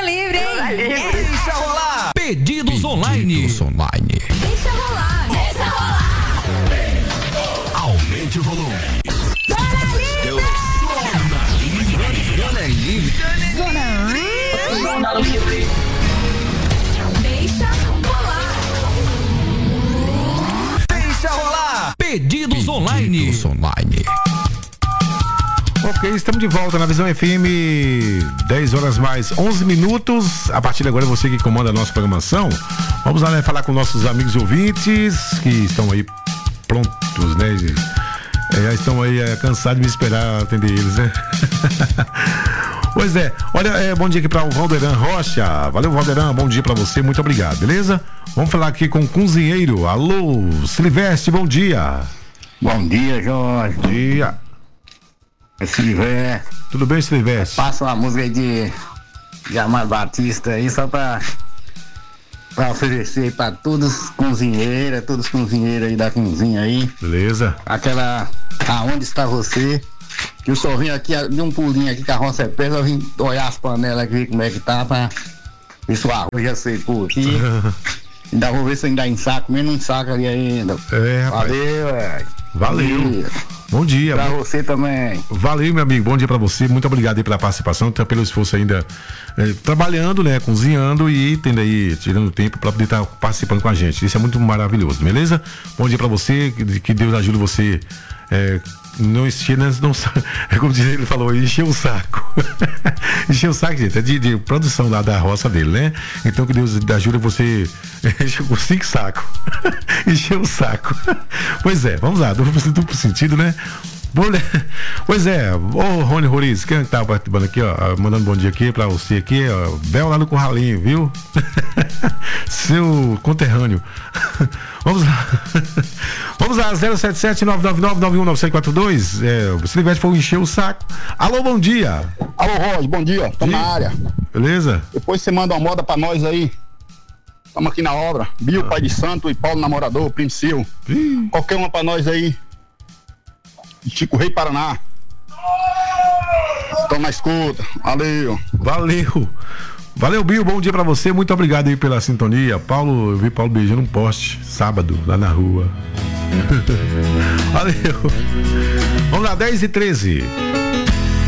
livre, hein? Deixa rolar. Pedidos online. Deixa rolar. Aumente o volume. Zona livre. Deixa rolar. Deixa rolar. Pedidos online. Ok, estamos de volta na Visão FM, 10 horas mais 11 minutos. A partir de agora, você que comanda a nossa programação. Vamos lá, né, falar com nossos amigos e ouvintes que estão aí prontos, né? Já estão aí cansados de me esperar atender eles, né? Pois é, olha, bom dia aqui para o Valderan Rocha. Valeu, Valderan, bom dia para você, muito obrigado, beleza? Vamos falar aqui com o cozinheiro. Alô, Silvestre, bom dia. Bom dia, Jorge. Bom dia. É Silvestre. Tudo bem, Silvestre? Passa uma música aí de Amado Batista aí, só pra oferecer aí pra todos cozinheiros aí da cozinha aí. Beleza. Aquela, aonde está você? Que eu só vim aqui, de um pulinho aqui, que a roça é perto, eu vim olhar as panelas aqui, como é que tá, pra ver se o arroz já secou aqui. Ainda vou ver se ainda ensaco, menos um saco ali ainda. Rapaz. Valeu, velho. Valeu. Bom dia. Pra você também. Valeu, meu amigo. Bom dia pra você. Muito obrigado aí pela participação, pelo esforço ainda trabalhando, né? Cozinhando e tendo aí, tirando tempo pra poder estar participando com a gente. Isso é muito maravilhoso, beleza? Bom dia pra você. Que Deus ajude você. Não encher, não, é como ele falou, encher o saco. Encher o saco, gente, é de produção lá da roça dele, né? Então que Deus ajude você com 5 sacos. Encher o saco. Pois é, vamos lá, duplo sentido, né? Pois é, ô Rony Roriz, quem tá participando aqui, ó, mandando bom dia aqui pra você aqui, ó, Bel lá no Curralinho, viu? Seu conterrâneo. Vamos lá, 077-999-919642. O Silvestre foi encher o saco. Alô, bom dia. Alô, Roger, bom dia, tô na área. Beleza? Depois você manda uma moda pra nós aí. Estamos aqui na obra. Bio, pai de santo, e Paulo namorador, primo seu. Qualquer uma pra nós aí. Chico Rei Paraná. Tô na escuta. Valeu, Bio, bom dia pra você, muito obrigado aí pela sintonia. Eu vi Paulo beijando um poste sábado lá na rua. Valeu. Vamos lá, 10h13.